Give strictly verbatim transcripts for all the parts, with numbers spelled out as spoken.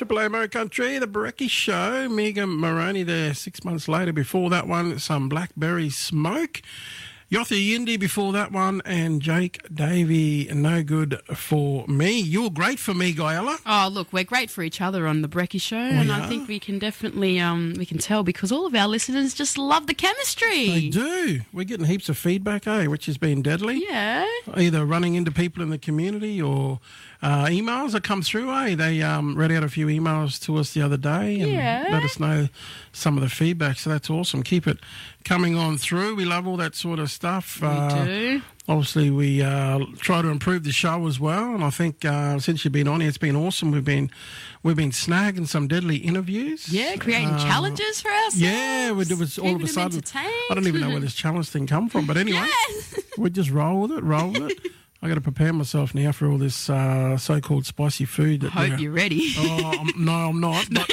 Triple A Mo Country, the Brekkie Show. Megan Moroney there six months later. Before that one, some Blackberry Smoke. Yotha Yindi before that one, and Jake Davey, No Good For Me. You're great for me, Guyella. Oh, look, we're great for each other on the Brekkie Show, we and are. I think we can definitely, um, we can tell because all of our listeners just love the chemistry. They do. We're getting heaps of feedback, eh, which has been deadly. Yeah. Either running into people in the community or uh, emails that come through, eh? They um, read out a few emails to us the other day and Yeah. let us know some of the feedback, so that's awesome. Keep it coming on through. We love all that sort of stuff. We uh, do. Obviously, we uh, try to improve the show as well, and I think uh, since you've been on here, it's been awesome. We've been we've been snagging some deadly interviews. Yeah, creating Uh, challenges for ourselves. Yeah, we do. It all of Keeping a them sudden. entertained. I don't even know where this challenge thing come from, but anyway, Yes. we just roll with it. Roll with it. I got to prepare myself now for all this uh, so-called spicy food. That Hope we're- you're ready. Oh, I'm, no, I'm not. But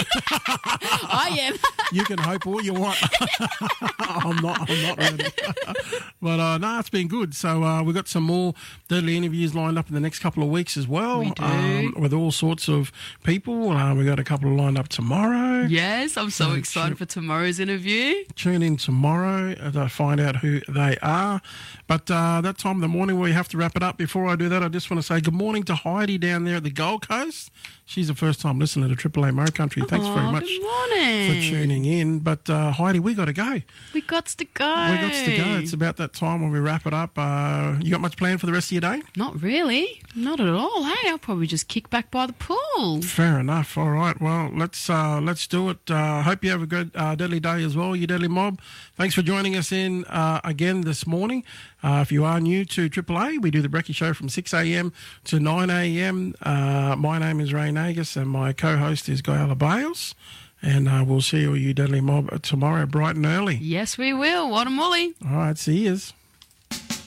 I am. you can hope all you want. I'm not. I'm not ready. But uh, no, it's been good. So uh, we've got some more deadly interviews lined up in the next couple of weeks as well. We do. Um, with all sorts of people. Uh, we got a couple lined up tomorrow. Yes, I'm so So excited true. for tomorrow's interview. Tune in tomorrow to find out who they are. But uh, that time of the morning we have to wrap it up. Before I do that, I just want to say good morning to Heidi down there at the Gold Coast. She's a first-time listener to Triple A Mo Country. Thanks Aw, very much good for morning. tuning in. But uh, Heidi, we got to go. We got to go. We got to go. It's about that time when we wrap it up. Uh, you got much planned for the rest of your day? Not really. Not at all. Hey, I'll probably just kick back by the pool. Fair enough. All right. Well, let's uh, let's do it. Uh, hope you have a good uh, deadly day as well, you deadly mob. Thanks for joining us in uh, again this morning. Uh, if you are new to Triple A, we do the Brekkie Show from six a.m. to nine a.m. Uh, my name is Ray Nagus and my co-host is Guyella Bales. And uh, we'll see all you deadly mob tomorrow bright and early. Yes, we will. What a mully. All right. See yous.